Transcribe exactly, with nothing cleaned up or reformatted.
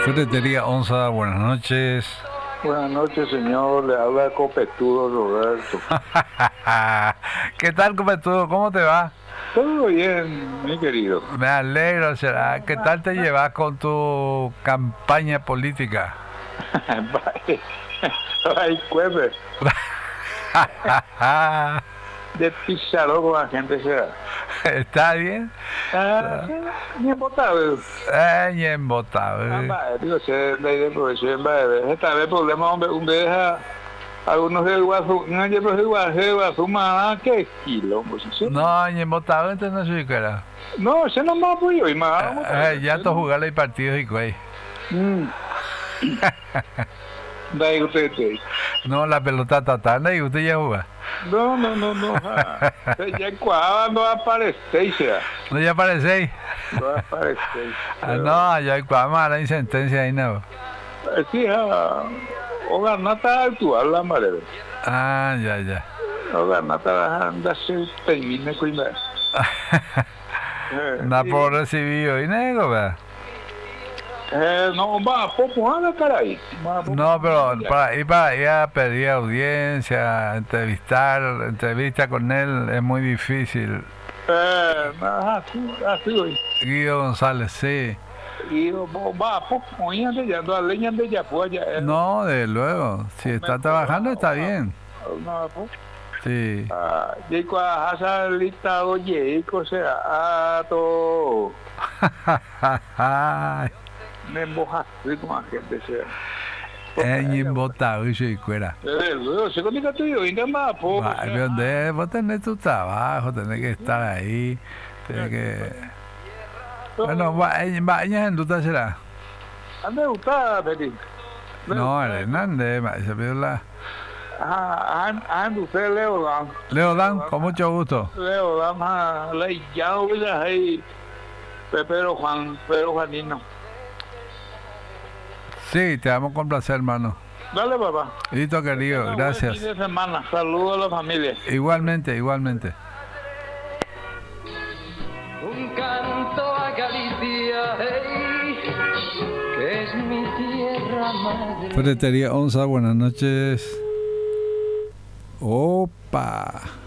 Ferretería Onza, buenas noches. Buenas noches, señor. Le habla Copetudo Roberto. ¿Qué tal, Copetudo? ¿Cómo te va? Todo bien, mi querido. Me alegro, será. ¿Qué tal te llevas con tu campaña política? Ay, cueve. De pisarlo con la gente será. ¿Está bien? Ah, ni embotado. Eh, ni embotado. Ah, digo, se la idea profesión va. Esta vez problema hombre, un deja algunos de guasu, no hay de guasu, guasu más que kilo, pues. No, ni embotado, entonces no soy cara. No, se no más pues yo y más. Eh, ya te jugarle partidos y cuey. Mm. Dai usted. No, la pelota tatana y usted ya juega. No, no, no, no. Ah. Ya cuando no aparecéis ya. No ya aparecéis. No aparecéis. Ah, no, ya cuando ahora hay sentencia ahí no. Sí, ah, o ganata actual la madre. Ah, ya, ya. O ganata anda se termina con la. Na por recibido y nego, ¿verdad? Eh, no, va, poco anda caray. No, pero para ir para ir a pedir audiencia, entrevistar, entrevista con él es muy difícil. Eh, así, así hoy. Guido González, sí. Y va, poco anda ya, la leña de ya pues ya. No, de luego, si está trabajando está bien. No, pues. Sí. Ah, y cuando has listado oye, cosa a todo. Me embojaste con la gente sea. Es imbotado y se cuera. Eh, luego se comunica tuyo y nada más, pues. Donde vos tenés tu trabajo, tenés que estar ahí, tenés que. Bueno, vaya en duda será. ¿Dónde gusta, Feliz? No, Hernández, se pidió la. Ah, ando usted Leo Dan. Leo Dan, con mucho gusto. Leo Dan, ah, le ya voy a ahí. Pedro Juan, Pedro Juanino. Sí, te vamos a complacer, hermano. Dale, papá. Listo, querido, gracias. Fin de semana, saludos a la familia. Igualmente, igualmente. Un canto a Galicia, hey, que es mi tierra madre. Ferretería Onza, buenas noches. Opa.